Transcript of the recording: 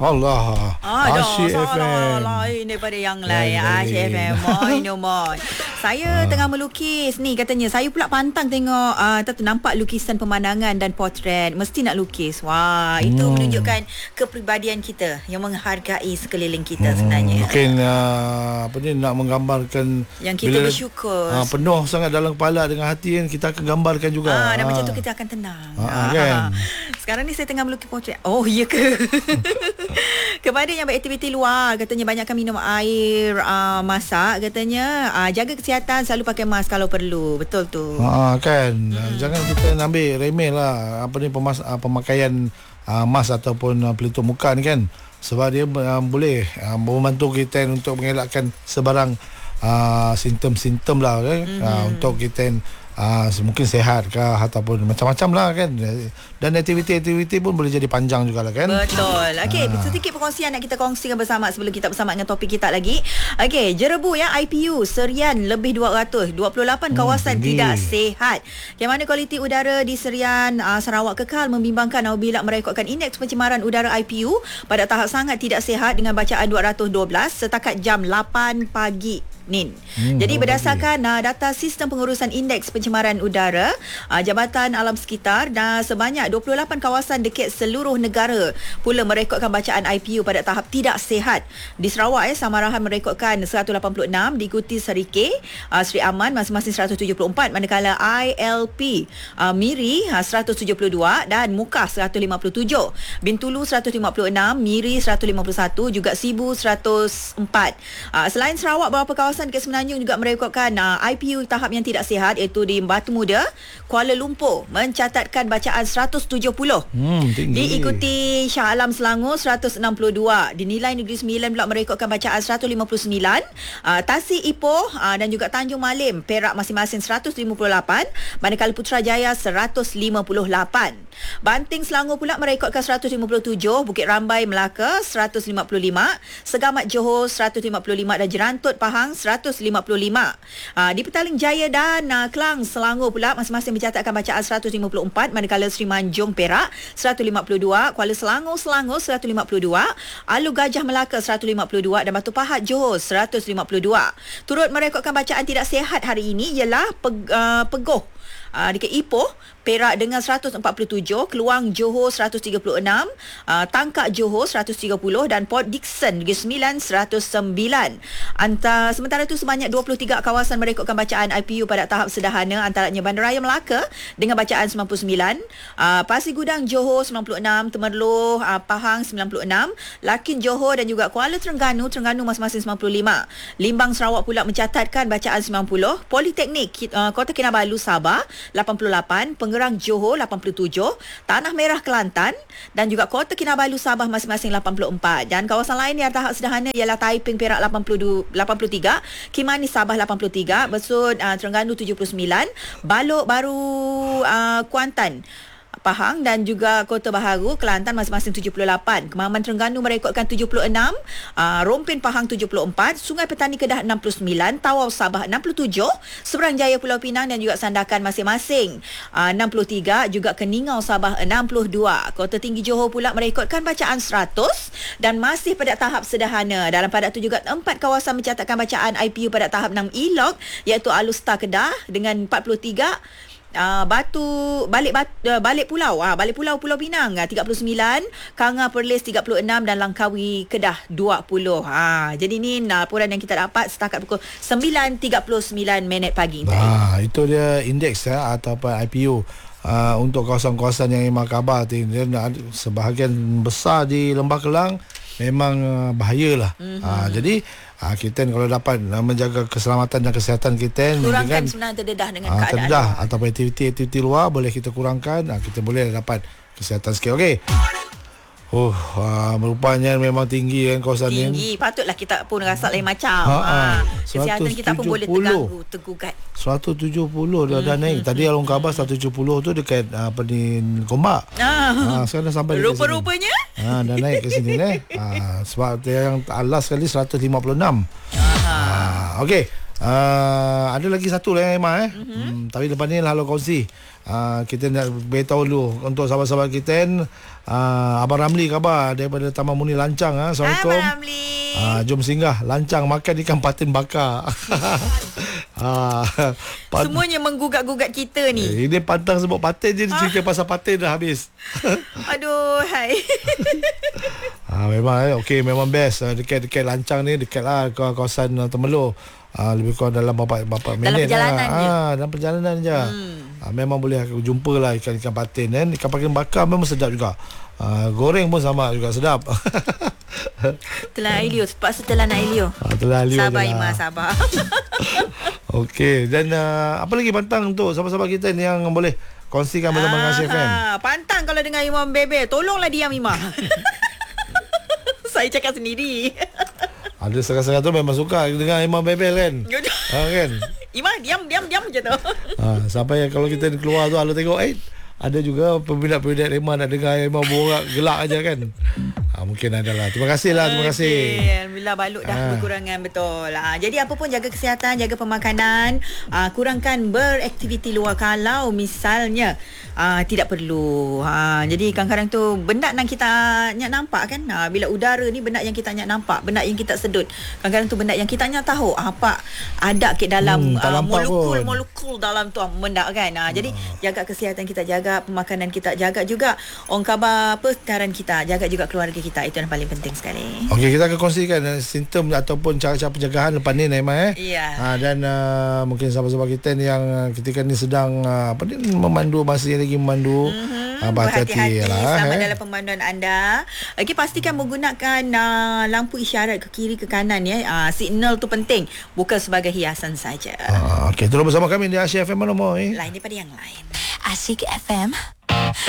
Allah. Asyik FM. Lain daripada yang lain. Asyik FM. Moi. Saya tengah melukis ni, katanya saya pula pantang tengok nampak lukisan pemandangan dan potret. Mesti nak lukis. Wah, itu menunjukkan kepribadian kita yang menghargai sekeliling kita sebenarnya. Mungkin nak menggambarkan yang kita bersyukur. Penuh sangat dalam kepala dengan hati kan, kita akan gambarkan juga. Dan macam tu kita akan tenang. Kan? Sekarang ni saya tengah melukis potret. Oh, iya ke? Kepada yang beraktiviti luar, katanya banyakkan minum air, masak, katanya jaga kesihatan, selalu pakai mask kalau perlu. Betul tu. Kan. Jangan kita ambil remeh lah pemakaian mask ataupun pelitup muka ni kan. Sebab dia boleh membantu kita untuk mengelakkan sebarang simptom-simptom lah kan. Untuk kita mungkin sehat ke ataupun macam-macam lah kan. Dan aktiviti-aktiviti pun boleh jadi panjang jugalah kan. Betul. Okey, sedikit perkongsian nak kita kongsikan bersama sebelum kita bersama dengan topik kita lagi. Okey, jerebu ya IPU Serian lebih 200, 28 kawasan tidak sihat. Bagaimana kualiti udara di Serian Sarawak kekal membimbangkan apabila merekodkan indeks pencemaran udara IPU pada tahap sangat tidak sihat dengan bacaan 212 setakat jam 8 pagi. Jadi berdasarkan data sistem pengurusan indeks pencemaran udara Jabatan Alam Sekitar, dan sebanyak 28 kawasan dekat seluruh negara pula merekodkan bacaan IPU pada tahap tidak sihat. Di Sarawak Samarahan merekodkan 186, diikuti Serike, Seri Aman masing-masing 174, manakala ILP Miri 172 dan Mukah 157, Bintulu 156, Miri 151, juga Sibu 104. Selain Sarawak, beberapa kawasan dekat Semenanjung juga merekodkan IPU tahap yang tidak sihat, iaitu di Batu Muda, Kuala Lumpur mencatatkan bacaan 170. Diikuti Shah Alam Selangor 162. Di Nilai Negeri Sembilan pula merekodkan bacaan 159. Tasik Ipoh dan juga Tanjung Malim, Perak masing-masing 158, manakala Putrajaya 158. Banting Selangor pula merekodkan 157, Bukit Rambai Melaka 155, Segamat Johor 155 dan Jerantut Pahang 155. Di Petaling Jaya dan Kelang Selangor pula masing-masing mencatatkan bacaan 154, manakala Seri Manjung Perak 152, Kuala Selangor 152, Alu Gajah Melaka 152 dan Batu Pahat Johor 152. Turut merekodkan bacaan tidak sihat hari ini ialah Pegoh dekat Ipoh Perak dengan 147, Keluang Johor 136, Tangkak Johor 130 dan Port Dickson Negeri Sembilan 109. Sementara itu sebanyak 23 kawasan merekodkan bacaan IPU pada tahap sederhana, antaranya Bandaraya Melaka dengan bacaan 99, Pasir Gudang Johor 96, Temerloh Pahang 96, Larkin Johor dan juga Kuala Terengganu masing-masing 95. Limbang Sarawak pula mencatatkan bacaan 90, Politeknik Kota Kinabalu Sabah 88, Pengerang Johor 87, Tanah Merah Kelantan dan juga Kota Kinabalu Sabah masing-masing 84. Dan kawasan lain yang tahap sederhana ialah Taiping Perak 83, Kimani Sabah 83, Besut Terengganu 79, Balok Baru Kuantan Pahang dan juga Kota Baharu Kelantan masing-masing 78. Kemaman Terengganu merekodkan 76, Rompin Pahang 74, Sungai Petani Kedah 69, Tawau Sabah 67, Seberang Jaya Pulau Pinang dan juga Sandakan masing-masing 63, juga Keningau Sabah 62. Kota Tinggi Johor pula merekodkan bacaan 100 dan masih pada tahap sederhana. Dalam pada itu juga 4 kawasan mencatatkan bacaan IPU pada tahap 6 ELOG, iaitu Alustar Kedah dengan 43, Balik Pulau Pulau Pinang 39, Kanga Perlis 36 dan Langkawi Kedah 20. Jadi ni laporan yang kita dapat setakat pukul 9.39 pagi. Itu dia indeks ataupun IPU untuk kawasan-kawasan yang memang khabar. Sebahagian besar di Lembah Kelang memang bahayalah. Jadi kita kalau dapat menjaga keselamatan dan kesihatan kita, kurangkan sebenarnya terdedah dengan keadaan terdedah ataupun aktiviti luar boleh kita kurangkan, kita boleh dapat kesihatan sikit. Okey. Merupanya memang tinggi kan kawasan ni. Tinggi. Patutlah kita pun rasa lain macam. Kesihatan kita pun boleh tergugat. 170 dah naik. Tadi alung khabar 170 tu dekat Gombak. Sekarang dah sampai dekat rupa-rupanya dah naik ke sini sebab yang last sekali 156. Okey. Ada lagi satu lah Emma tapi lepas ni lah kongsi. Kita nak beritahu dulu untuk sahabat-sahabat kita Abang Ramli khabar daripada Taman Muni Lancang. Assalamualaikum. Abang Ramli. Jom singgah Lancang makan ikan patin bakar. Semuanya menggugat-gugat kita ni. Ini pantang sebut patin je, cerita pasal patin dah habis. Aduh, hai. Memang memang best. Dekat Lancang ni, dekat lah kawasan Temerloh. Lebih kurang dalam berapa minit perjalanan je. Dalam perjalanan je. Memang boleh aku jumpa lah ikan patin kan. Ikan patin bakar memang sedap juga. Goreng pun sama juga sedap. Telan Ailio, terpaksa telan Ailio. Telan Ailio. Sabar Ima, sabar. Okey, dan apa lagi pantang untuk sahabat-sahabat kita ni yang boleh kongsikan bersama dengan Asia FM? Pantang kalau dengar Imam Bebe, tolonglah diam Ima. Saya cakap sendiri. Ada setengah-setengah tu memang suka dengar Imam Bebel kan. Kan? Imam diam je tu. Sampai kalau kita keluar tu Ala tengok ada juga peminat-peminat Imam nak dengar Imam borak gelak aja kan. Mungkin adalah. Terima kasih lah. Terima kasih. Alhamdulillah balut dah berkurangan betul. Jadi apa pun jaga kesihatan, jaga pemakanan, kurangkan beraktiviti luar kalau misalnya tidak perlu. Jadi kadang-kadang tu benda yang kita nak nampak kan. Bila udara ni benda yang kita nak nampak, benda yang kita sedut. Kadang-kadang tu benda yang kita nak tahu apa ada ke dalam molekul dalam tu benda kan. Jadi jaga kesihatan kita, jaga pemakanan kita, jaga juga orang khabar persekitaran kita, jaga juga keluarga kita. Itu yang paling penting sekali. Okey, kita akan kongsikan simptom ataupun cara-cara penjagaan lepas ni Naimah dan mungkin sahabat-sahabat kita ni yang ketika ni sedang memandu, masih lagi memandu, berhati-hati sama dalam pemanduan anda. Okey, pastikan menggunakan lampu isyarat ke kiri ke kanan ya. Signal tu penting, bukan sebagai hiasan saja. Okey, terus bersama kami di Asia FM Lain daripada yang lain. Asyik FM.